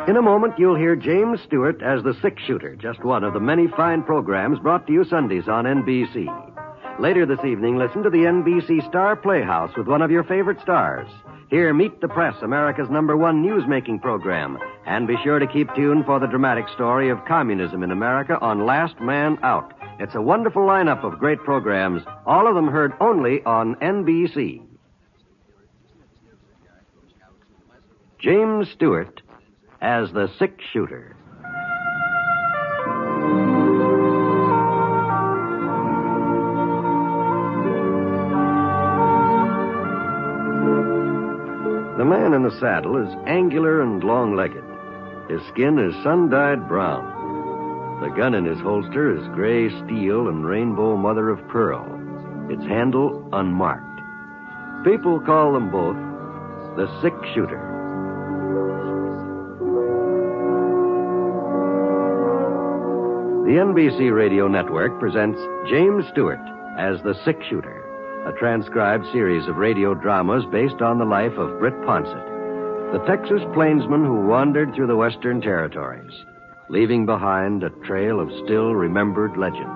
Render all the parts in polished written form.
In a moment, you'll hear James Stewart as the six-shooter, just one of the many fine programs brought to you Sundays on NBC. Later this evening, listen to the NBC Star Playhouse with one of your favorite stars. Here, Meet the Press, America's #1 news-making program. And be sure to keep tuned for the dramatic story of communism in America on Last Man Out. It's a wonderful lineup of great programs, all of them heard only on NBC. James Stewart as the six-shooter. The man in the saddle is angular and long-legged. His skin is sun-dyed brown. The gun in his holster is gray steel and rainbow mother of pearl. Its handle unmarked. People call them both the six-shooter. The NBC Radio Network presents James Stewart as the six-shooter, a transcribed series of radio dramas based on the life of Britt Ponsett, the Texas plainsman who wandered through the Western Territories, leaving behind a trail of still-remembered legends.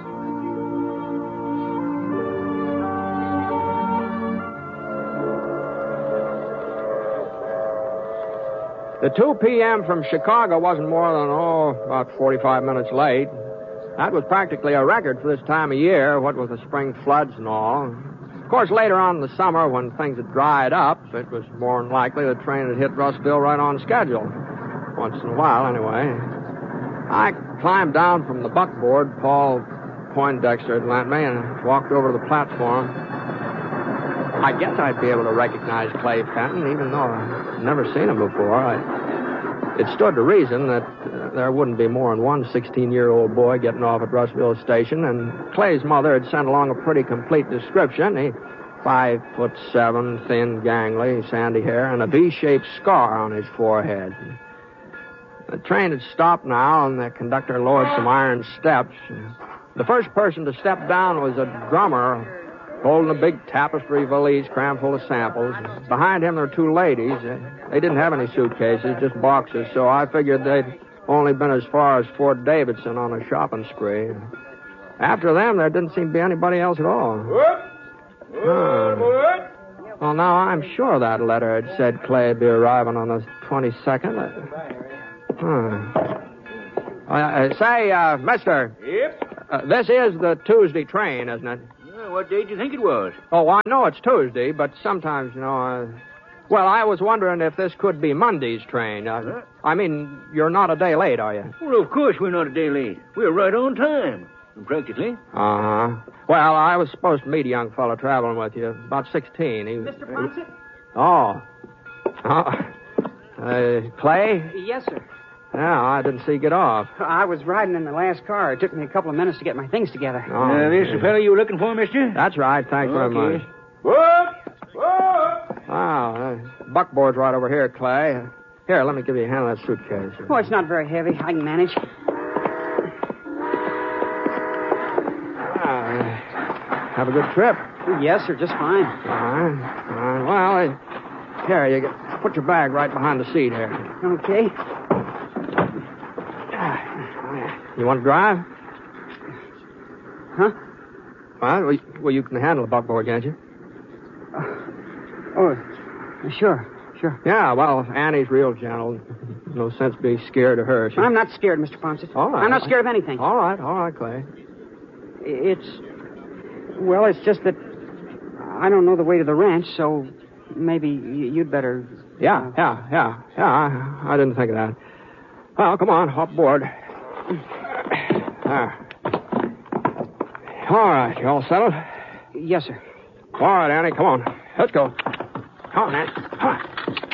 The 2 p.m. from Chicago wasn't more than, about 45 minutes late. That was practically a record for this time of year, what with the spring floods and all. Of course, later on in the summer, when things had dried up, it was more than likely the train had hit Russville right on schedule. Once in a while, anyway. I climbed down from the buckboard Paul Poindexter had lent me and walked over to the platform. I guess I'd be able to recognize Clay Fenton, even though I'd never seen him before. It stood to reason that there wouldn't be more than one 16-year-old boy getting off at Russville Station, and Clay's mother had sent along a pretty complete description. He 5'7", thin, gangly, sandy hair, and a V-shaped scar on his forehead. The train had stopped now, and the conductor lowered some iron steps. The first person to step down was a drummer holding a big tapestry valise crammed full of samples. Behind him there were two ladies. They didn't have any suitcases, just boxes, so I figured they'd only been as far as Fort Davidson on a shopping spree. After them, there didn't seem to be anybody else at all. Well, now, I'm sure that letter had said Clay'd be arriving on the 22nd. Say, mister. Yep? This is the Tuesday train, isn't it? What day do you think it was? Oh, I know it's Tuesday, but sometimes, well, I was wondering if this could be Monday's train. I mean, you're not a day late, are you? Well, of course we're not a day late. We're right on time, practically. Uh-huh. Well, I was supposed to meet a young fellow traveling with you, about 16. Mr. Ponsett? Clay? Yes, sir. Yeah, I didn't see you get off. I was riding in the last car. It took me a couple of minutes to get my things together. This the fellow you were looking for, mister? That's right. Thanks very much. What? Buckboard's right over here, Clay. Here, let me give you a hand of that suitcase. Oh, it's not very heavy. I can manage. Have a good trip. Yes, sir. Just fine. All right. Well, here, you put your bag right behind the seat here. Okay. You want to drive? Huh? Well, you can handle a buckboard, can't you? Sure. Yeah, well, Annie's real gentle. No sense being scared of her. I'm not scared, Mr. Ponsett. All right. I'm not scared of anything. All right, Clay. It's just that I don't know the way to the ranch, so maybe you'd better... Yeah. I didn't think of that. Well, come on, hop aboard. All right, you all settled? Yes, sir. All right, Annie, come on. Let's go. Come on, Annie. Come on.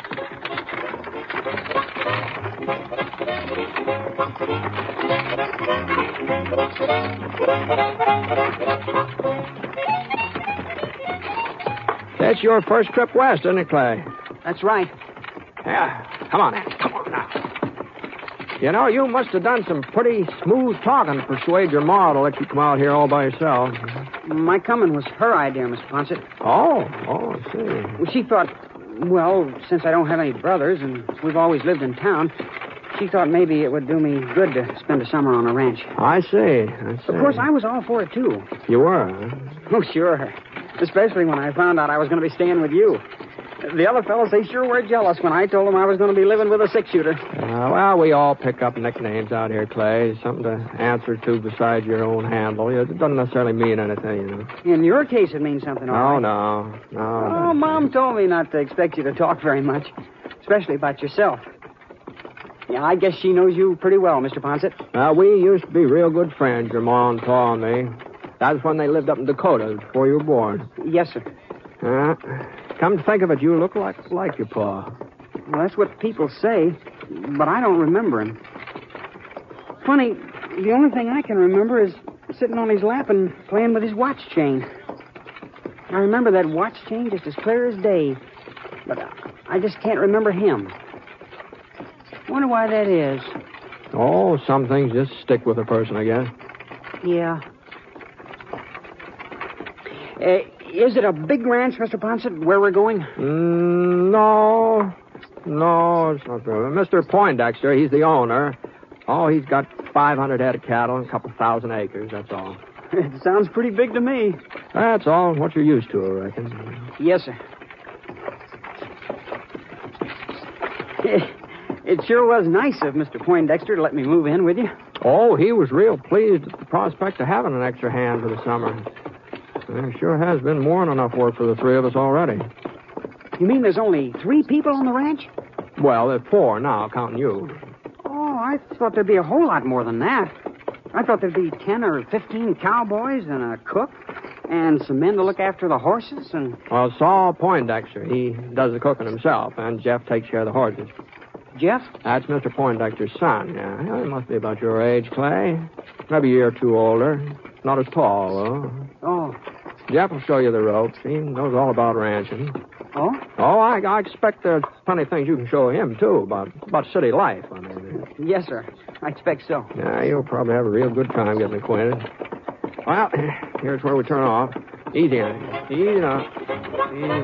That's your first trip west, isn't it, Clay? That's right. Yeah. Come on, Annie. Come on now. You know, you must have done some pretty smooth talking to persuade your ma to let you come out here all by yourself. My coming was her idea, Mr. Ponsett. Oh, I see. She thought, well, since I don't have any brothers and we've always lived in town, She thought maybe it would do me good to spend a summer on a ranch. I see. Of course, I was all for it, too. You were, huh? Oh, sure. Especially when I found out I was going to be staying with you. The other fellows, they sure were jealous when I told them I was going to be living with a six-shooter. Well, we all pick up nicknames out here, Clay. Something to answer to besides your own handle. It doesn't necessarily mean anything, you know. In your case, it means something, all right. No. Oh, Mom told me not to expect you to talk very much, especially about yourself. Yeah, I guess she knows you pretty well, Mr. Ponset. We used to be real good friends, your Ma and Pa and me. That was when they lived up in Dakota before you were born. Yes, sir. Come to think of it, you look like your Pa. Well, that's what people say, but I don't remember him. Funny, the only thing I can remember is sitting on his lap and playing with his watch chain. I remember that watch chain just as clear as day, but I just can't remember him. Wonder why that is. Oh, some things just stick with a person, I guess. Yeah. Is it a big ranch, Mr. Ponset, where we're going? No, it's not good. Mr. Poindexter, he's the owner. Oh, he's got 500 head of cattle and a couple thousand acres, that's all. It sounds pretty big to me. That's all. What you're used to, I reckon. Yes, sir. It sure was nice of Mr. Poindexter to let me move in with you. Oh, he was real pleased at the prospect of having an extra hand for the summer. There sure has been more than enough work for the three of us already. You mean there's only 3 people on the ranch? Well, there's 4 now, counting you. Oh, I thought there'd be a whole lot more than that. I thought there'd be 10 or 15 cowboys and a cook and some men to look after the horses and... Well, Saul Poindexter, he does the cooking himself, and Jeff takes care of the horses. Jeff? That's Mr. Poindexter's son, yeah. He must be about your age, Clay. Maybe a year or 2 older. Not as tall, though. Oh. Jeff will show you the ropes. He knows all about ranching. Oh? Oh, I expect there's plenty of things you can show him, too, about city life, I mean. Yes, sir. I expect so. Yeah, you'll probably have a real good time getting acquainted. Well, here's where we turn off. Easy on it. Easy now. Easy.